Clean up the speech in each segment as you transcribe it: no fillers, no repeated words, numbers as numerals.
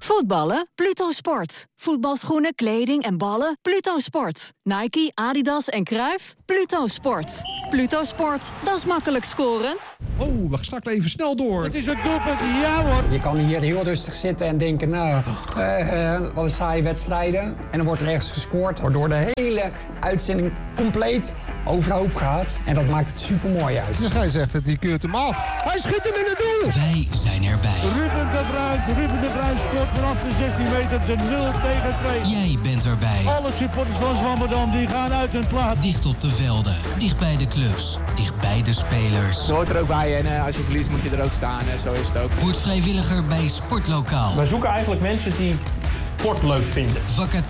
Voetballen? Pluto Sport. Voetbalschoenen, kleding en ballen? Pluto Sport. Nike, Adidas en Cruijff? Pluto Sport. Pluto Sport, dat is makkelijk scoren. Oh, we starten even snel door. Het is een doelpunt, ja hoor. Je kan hier heel rustig zitten en denken, wat een saaie wedstrijden. En dan wordt er ergens gescoord, waardoor de hele uitzending compleet overhoop gaat. En dat maakt het supermooi juist. Dan ga je zeggen, die keurt hem af. Hij schiet hem in het doel. Wij zijn erbij. Ruben de Bruin scoort vanaf de 16 meter de 0-2. Jij bent erbij. Alle supporters van Zwammerdam die gaan uit hun plaats. Dicht op de velden, dicht bij de clubs, dicht bij de spelers. Je hoort er ook bij en als je verliest moet je er ook staan. Zo is het ook. Word vrijwilliger bij Sportlokaal. Wij zoeken eigenlijk mensen die sport leuk vinden.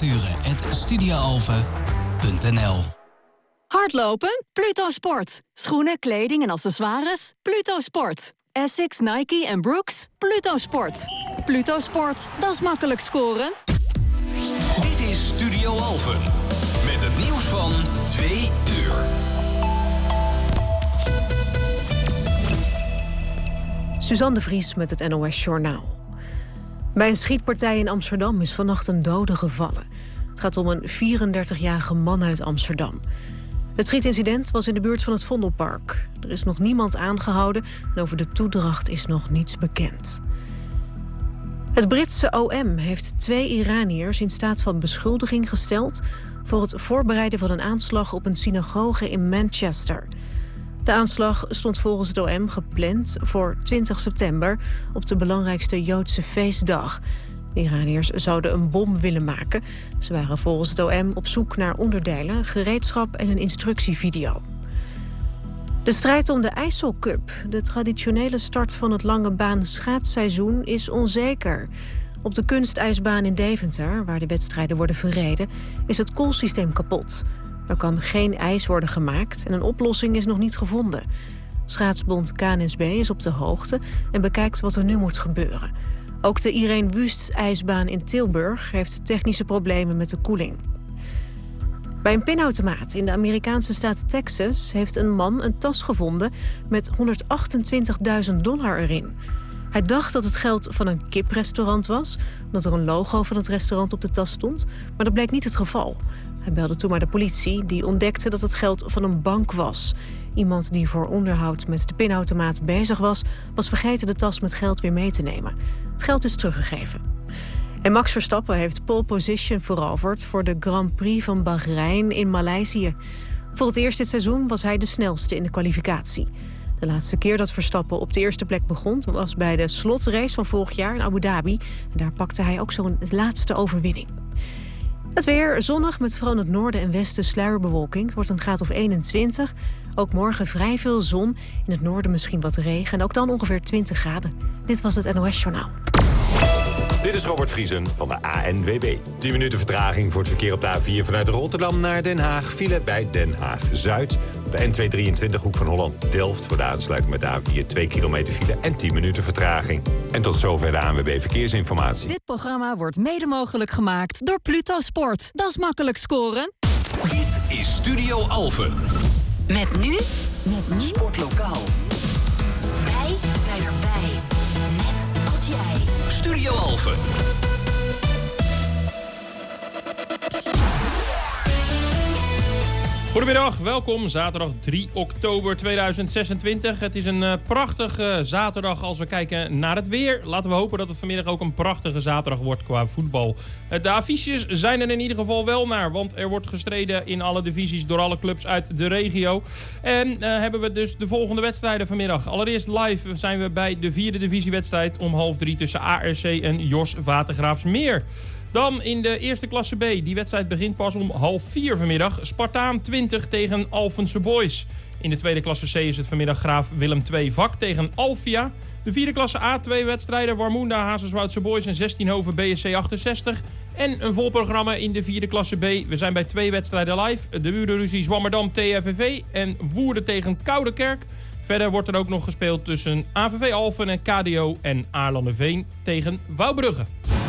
Vacature@studioalphen.nl. Hardlopen? Pluto Sport. Schoenen, kleding en accessoires? Pluto Sport. Essex, Nike en Brooks? Pluto Sport. Pluto Sport, dat is makkelijk scoren. Dit is Studio Alphen. Met het nieuws van 2 uur. Suzanne de Vries met het NOS Journaal. Bij een schietpartij in Amsterdam is vannacht een dode gevallen. Het gaat om een 34-jarige man uit Amsterdam. Het schietincident was in de buurt van het Vondelpark. Er is nog niemand aangehouden en over de toedracht is nog niets bekend. Het Britse OM heeft 2 Iraniërs in staat van beschuldiging gesteld voor het voorbereiden van een aanslag op een synagoge in Manchester. De aanslag stond volgens het OM gepland voor 20 september op de belangrijkste Joodse feestdag. De Iraniërs zouden een bom willen maken. Ze waren volgens het OM op zoek naar onderdelen, gereedschap en een instructievideo. De strijd om de IJssel Cup, de traditionele start van het lange baan schaatsseizoen, is onzeker. Op de kunstijsbaan in Deventer, waar de wedstrijden worden verreden, is het koelsysteem kapot. Er kan geen ijs worden gemaakt en een oplossing is nog niet gevonden. Schaatsbond KNSB is op de hoogte en bekijkt wat er nu moet gebeuren. Ook de Irene Wüst-ijsbaan in Tilburg heeft technische problemen met de koeling. Bij een pinautomaat in de Amerikaanse staat Texas heeft een man een tas gevonden met $128.000 erin. Hij dacht dat het geld van een kiprestaurant was, omdat er een logo van het restaurant op de tas stond, maar dat bleek niet het geval. Hij belde toen maar de politie, die ontdekte dat het geld van een bank was. Iemand die voor onderhoud met de pinautomaat bezig was vergeten de tas met geld weer mee te nemen. Het geld is teruggegeven. En Max Verstappen heeft pole position veroverd voor de Grand Prix van Bahrein in Maleisië. Voor het eerst dit seizoen was hij de snelste in de kwalificatie. De laatste keer dat Verstappen op de eerste plek begon was bij de slotrace van vorig jaar in Abu Dhabi. En daar pakte hij ook zo'n laatste overwinning. Het weer zonnig met vooral in het noorden en westen sluierbewolking. Het wordt een graad of 21. Ook morgen vrij veel zon. In het noorden misschien wat regen. En ook dan ongeveer 20 graden. Dit was het NOS Journaal. Dit is Robert Vriesen van de ANWB. 10 minuten vertraging voor het verkeer op de A4 vanuit Rotterdam naar Den Haag. File bij Den Haag-Zuid. Op de N223 hoek van Holland-Delft voor de aansluiting met de A4 2 kilometer file en 10 minuten vertraging. En tot zover de ANWB Verkeersinformatie. Dit programma wordt mede mogelijk gemaakt door Pluto Sport. Dat is makkelijk scoren. Dit is Studio Alphen. Met nu Sportlokaal. Wij zijn erbij. Net als jij. Studio Alphen. Goedemiddag, welkom. Zaterdag 3 oktober 2026. Het is een prachtige zaterdag als we kijken naar het weer. Laten we hopen dat het vanmiddag ook een prachtige zaterdag wordt qua voetbal. De affiches zijn er in ieder geval wel naar, want er wordt gestreden in alle divisies door alle clubs uit de regio. En hebben we dus de volgende wedstrijden vanmiddag. Allereerst live zijn we bij de 4e divisiewedstrijd om 2:30 tussen ARC en Jos Watergraafsmeer. Dan in de eerste klasse B. Die wedstrijd begint pas om 3:30 vanmiddag. Spartaan 20 tegen Alphense Boys. In de tweede klasse C is het vanmiddag Graaf Willem II Vak tegen Alfia. De vierde klasse A 2 wedstrijden. Warmoenda Hazerswoudse Boys en 16hoven BSC 68. En een vol programma in de vierde klasse B. We zijn bij 2 wedstrijden live. De burenruzie Zwammerdam TFVV en Woerden tegen Koudekerk. Verder wordt er ook nog gespeeld tussen AVV Alphen en KDO en Aarlanderveen tegen Wouwbrugge.